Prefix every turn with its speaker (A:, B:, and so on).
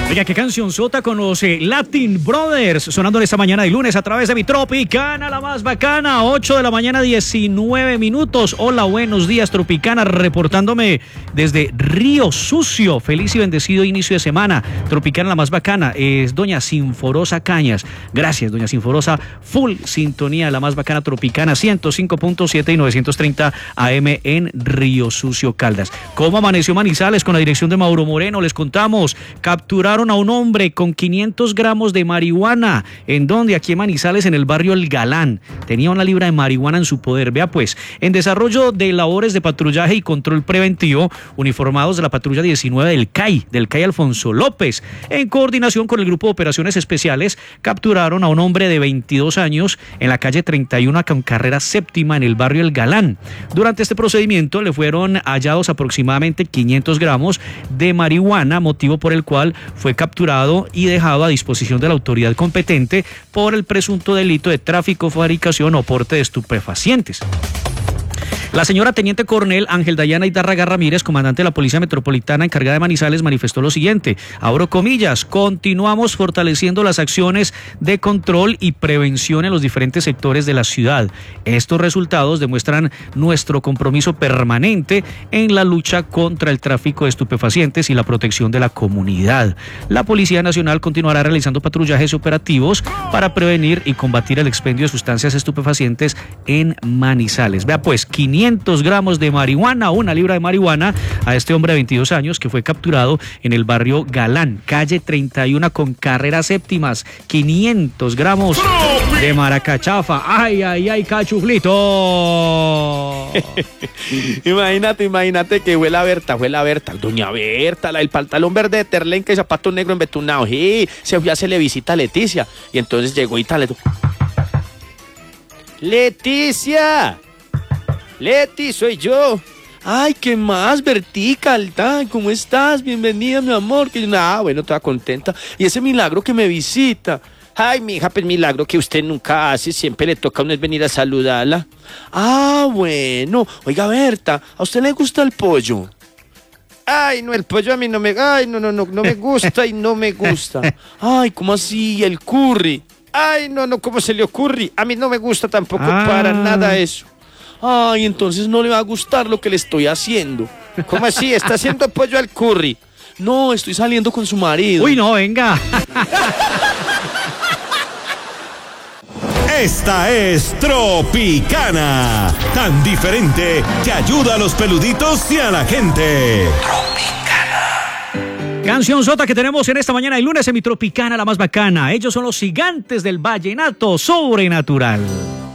A: Oiga, qué canción sota con los Latin Brothers, sonando esta mañana de lunes a través de mi Tropicana, la más bacana, 8 de la mañana, 19 minutos. Hola, buenos días, Tropicana, reportándome desde Río Sucio. Feliz y bendecido inicio de semana. Tropicana, la más bacana, es doña Sinforosa Cañas. Gracias, doña Sinforosa, full sintonía, la más bacana Tropicana, 105.7 y 930 AM en Río Sucio, Caldas. ¿Cómo amaneció Manizales? Con la dirección de Mauro Moreno, les contamos, capturaron a un hombre con 500 gramos de marihuana. ¿En dónde? Aquí en Manizales, en el barrio El Galán. Tenía una libra de marihuana en su poder. Vea pues, en desarrollo de labores de patrullaje y control preventivo, uniformados de la patrulla 19 del CAI Alfonso López, en coordinación con el Grupo de Operaciones Especiales, capturaron a un hombre de 22 años en la calle 31 con carrera séptima en el barrio El Galán. Durante este procedimiento le fueron hallados aproximadamente 500 gramos de marihuana, motivo por el cual fue capturado y dejado a disposición de la autoridad competente por el presunto delito de tráfico, fabricación o porte de estupefacientes. La señora Teniente Coronel Ángel Dayana Hidárraga Ramírez, comandante de la Policía Metropolitana encargada de Manizales, manifestó lo siguiente, abro comillas, continuamos fortaleciendo las acciones de control y prevención en los diferentes sectores de la ciudad. Estos resultados demuestran nuestro compromiso permanente en la lucha contra el tráfico de estupefacientes y la protección de la comunidad. La Policía Nacional continuará realizando patrullajes operativos para prevenir y combatir el expendio de sustancias estupefacientes en Manizales. Vea pues, 500 gramos de marihuana, una libra de marihuana a este hombre de 22 años que fue capturado en el barrio Galán, calle 31 con carreras séptimas. 500 gramos de maracachafa. ¡Ay, ay, ay, cachuflito!
B: Imagínate que fue la Berta, doña Berta, la del pantalón verde de terlenca y zapato negro embetunado. Sí, se fue a hacerle visita a Leticia y entonces llegó y tal. ¡Leticia! Leti, soy yo. Ay, ¿qué más, Bertica? ¿Cómo estás? Bienvenida, mi amor. Bueno, toda contenta. Y ese milagro que me visita. Ay, mija, pues milagro que usted nunca hace. Siempre le toca a uno es venir a saludarla. Ah, bueno. Oiga, Berta, ¿a usted le gusta el pollo? Ay, no, el pollo a mí no me... Ay, no me gusta y no me gusta. Ay, ¿cómo así? El curry. Ay, no, ¿cómo se le ocurre? A mí no me gusta tampoco para nada eso. Ay, entonces no le va a gustar lo que le estoy haciendo. ¿Cómo así? ¿Está haciendo pollo al curry? No, estoy saliendo con su marido.
A: Uy, no, venga.
C: Esta es Tropicana, tan diferente que ayuda a los peluditos y a la gente.
A: Canción sota que tenemos en esta mañana de lunes en mi Tropicana, la más bacana. Ellos son los Gigantes del Vallenato Sobrenatural.